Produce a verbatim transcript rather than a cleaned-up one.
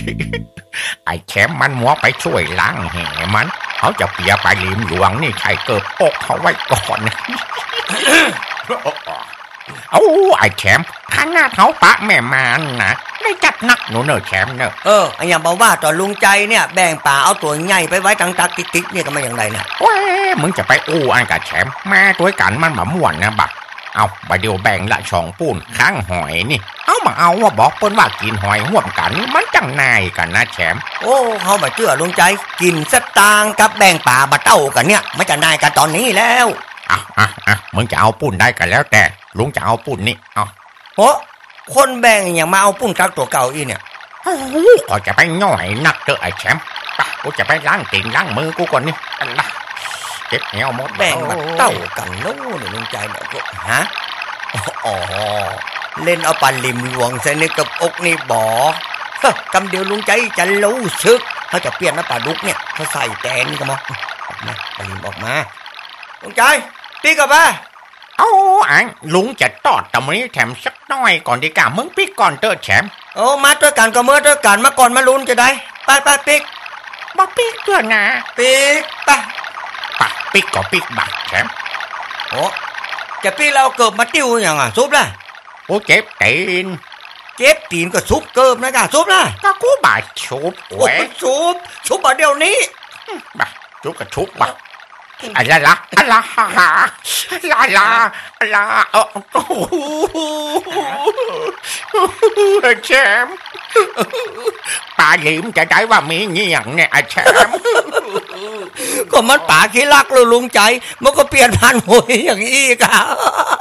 ไอ้แชมป์มันมัวไปช่วยล้างแห่มันเขาจะเปียไปลิมหลวงนี่ใครเกิดอกเขาไว้ก่อน เอาไอ้แชมป์ขนาดเขาปะแม่มันนะได้จัดนักหนูเนอะแชมป์เนอะเออไอ้ยังบอกว่าต่อลุงใจเนี่ยแบ่งป่าเอาตัวใหญ่ไปไว้ตังตักติ๊กๆเนี่ยก็ไม่อย่างไรนะเว้ยมึงจะไปอู้อันกับแชมป์มาตัวกันมันมาม่วนนะบักเอาไปเดียวแบ่งละสองปูนข้างหอยนี่เอามาเอาว่าบอกเปิ้นว่ากินหอยห่วมกันนี่มันจังนายกันนะแชมป์โอ้เขามาเชื่อลุงใจกินสตางกับแบ่งป่ามาเต้ากันเนี่ยมันจะนายกันตอนนี้แล้วอ่ะอ่ะอ่ะมึงจะเอาปูนได้กันแล้วแต่ลุงจะเอาปูนนี่เอาโอ้คนแบ่งอย่างมาเอาปูนกักตัวเก่าอีเนี่ยก็จะไปง่อยนักเถอะไอ้แชมป์ปะกูจะไปล้างตีนล้างมือกูก่อนนี่กันละเจ็บเหนียวหมดแบ่งมาเต้ากันโน่นลุงใจเนี่ยก็ฮะอ๋อเล่นเอาปลาลิมหลวงใส่ในกับอกนี่บ่กำเดียวลุงใจจะรู้สึกเขาจะเปลี่ยนน้ำปลาดุกเนี่ยเขาใส่แตนนี่ก็มาออกมาปลาลิมออกมาลุงใจปีกับมาเอาอันลุงจะตอดตรงนี้แถมสักหน่อยก่อนดีกว่ามึงปีก่อนเตอแชมป์โอ้มาด้วยกันก็เมื่อด้วยกันมาก่อนมาลุ้นจะได้ไปไปปีกมาปีกด้วยนะปีกไปปะปีกก็ปีกบักแชมป์โอ้จะปีเราเกิดมาติ้วอย่างอ่ะซุปล่ะโอ้เจ็บตีนเจ็บตีนก็ซุปเกิบนะกะซุปล่ะก็กูบาดชุบโอ้ซุปซุปมาเดี๋ยวนี้บ่ชุบกับชุบบ่อะไรล่ะอะไรอะไรอะไรเออโอ้แชมป์ปลาหลิมจะได้ว่ามีเงี้ยงเนี่ยแชมป์ก็มันป่าขี้รักเลยลุงใจมันก็เปลี่ยนพันหวยอย่างนี้อีกอ่ะ